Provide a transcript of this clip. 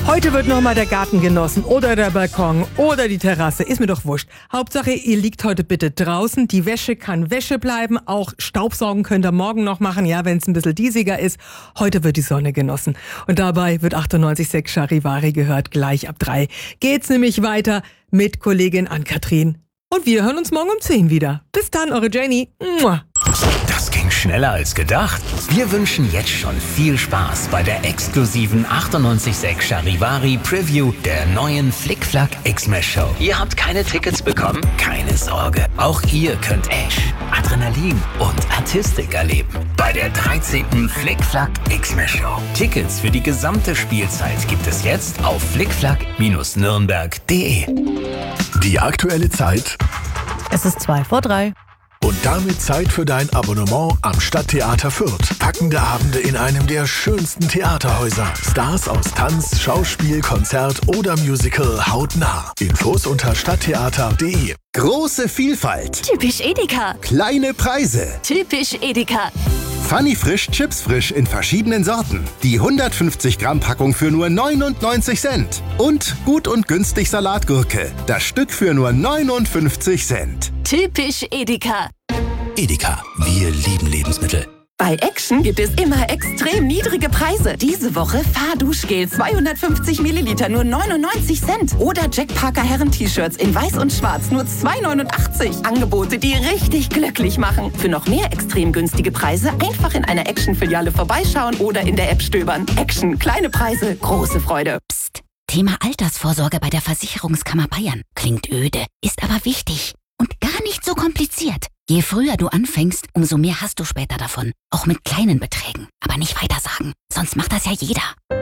Heute wird nochmal der Garten genossen oder der Balkon oder die Terrasse. Ist mir doch wurscht. Hauptsache, ihr liegt heute bitte draußen. Die Wäsche kann Wäsche bleiben. Auch Staubsaugen könnt ihr morgen noch machen, ja, wenn es ein bisschen diesiger ist. Heute wird die Sonne genossen. Und dabei wird 98.6 Charivari gehört. Gleich ab 3 geht's nämlich weiter mit Kollegin Ann-Kathrin. Und wir hören uns morgen um 10 wieder. Bis dann, eure Jenny. Mua. Das ging schneller als gedacht. Wir wünschen jetzt schon viel Spaß bei der exklusiven 98.6 Charivari Preview der neuen Flick-Flack Xmas Show. Ihr habt keine Tickets bekommen? Keine Sorge. Auch ihr könnt Ash, Adrenalin und Artistik erleben bei der 13. Flick-Flack Xmas Show. Tickets für die gesamte Spielzeit gibt es jetzt auf flickflack-nürnberg.de. Die aktuelle Zeit. Es ist 2:03. Und damit Zeit für dein Abonnement am Stadttheater Fürth. Packende Abende in einem der schönsten Theaterhäuser. Stars aus Tanz, Schauspiel, Konzert oder Musical hautnah. Infos unter stadttheater.de. Große Vielfalt. Typisch Edeka. Kleine Preise. Typisch Edeka. Funny Frisch, Chips frisch in verschiedenen Sorten. Die 150 Gramm Packung für nur 99 Cent. Und gut und günstig Salatgurke. Das Stück für nur 59 Cent. Typisch Edeka. Edeka, wir lieben Lebensmittel. Bei Action gibt es immer extrem niedrige Preise. Diese Woche Fahrduschgel 250 Milliliter nur 99 Cent. Oder Jack Parker Herren-T-Shirts in weiß und schwarz nur 2,89. Angebote, die richtig glücklich machen. Für noch mehr extrem günstige Preise einfach in einer Action-Filiale vorbeischauen oder in der App stöbern. Action, kleine Preise, große Freude. Psst. Thema Altersvorsorge bei der Versicherungskammer Bayern. Klingt öde, ist aber wichtig. Und gar nicht so kompliziert. Je früher du anfängst, umso mehr hast du später davon. Auch mit kleinen Beträgen. Aber nicht weitersagen, sonst macht das ja jeder.